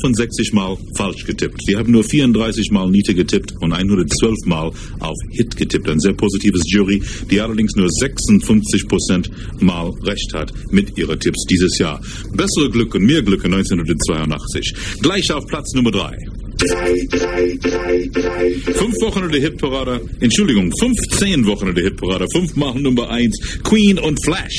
65 Mal falsch getippt. Wir haben nur 34 Mal Niete getippt und 112 Mal auf Hit getippt. Ein sehr positives Jury, die allerdings nur 56% Mal recht hat mit ihrer Tipps dieses Jahr. Bessere Glück und mehr Glück in 1982. Gleich auf Platz Nummer 3. 5 Wochen in der Hitparade, 15 Wochen in der Hitparade, 5 Mal Nummer 1, Queen und Flash.